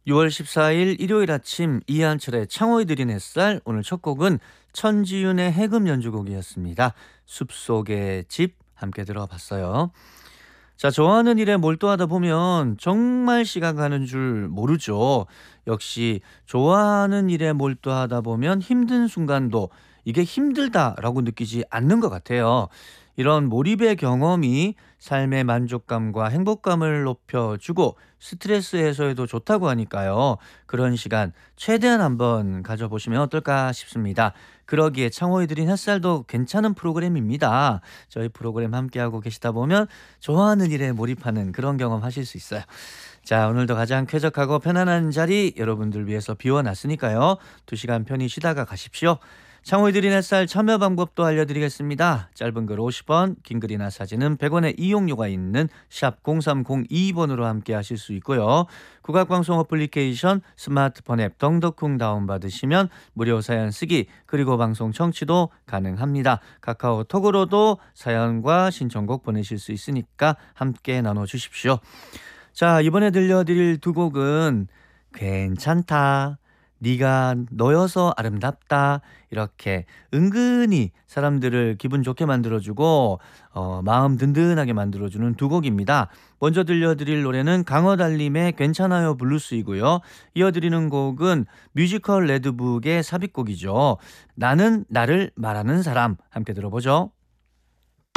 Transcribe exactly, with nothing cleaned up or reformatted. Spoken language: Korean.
유월 십사일 일요일 아침 이한철의 창호이 들인 햇살. 오늘 첫 곡은 천지윤의 해금 연주곡이었습니다. 숲속의 집 함께 들어봤어요. 자, 좋아하는 일에 몰두하다 보면 정말 시간 가는 줄 모르죠. 역시 좋아하는 일에 몰두하다 보면 힘든 순간도 이게 힘들다라고 느끼지 않는 것 같아요. 이런 몰입의 경험이 삶의 만족감과 행복감을 높여주고 스트레스 해소에도 좋다고 하니까요. 그런 시간 최대한 한번 가져보시면 어떨까 싶습니다. 그러기에 창호이 드린 햇살도 괜찮은 프로그램입니다. 저희 프로그램 함께하고 계시다 보면 좋아하는 일에 몰입하는 그런 경험 하실 수 있어요. 자, 오늘도 가장 쾌적하고 편안한 자리 여러분들 위해서 비워놨으니까요. 두 시간 편히 쉬다가 가십시오. 창호이 드린 햇살 참여 방법도 알려드리겠습니다. 짧은 글 오십 원, 긴 글이나 사진은 백 원의 이용료가 있는 샵 공삼공이 번으로 함께 하실 수 있고요. 국악방송 어플리케이션 스마트폰 앱 덩덕쿵 다운받으시면 무료 사연 쓰기 그리고 방송 청취도 가능합니다. 카카오톡으로도 사연과 신청곡 보내실 수 있으니까 함께 나눠주십시오. 자, 이번에 들려드릴 두 곡은 괜찮다, 네가 너여서 아름답다, 이렇게 은근히 사람들을 기분 좋게 만들어주고 어, 마음 든든하게 만들어주는 두 곡입니다. 먼저 들려드릴 노래는 강허달림의 괜찮아요 블루스이고요. 이어드리는 곡은 뮤지컬 레드북의 삽입곡이죠. 나는 나를 말하는 사람 함께 들어보죠.